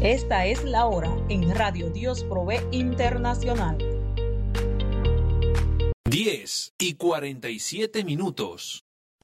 Esta es la hora en Radio Dios Provee Internacional. 10:47.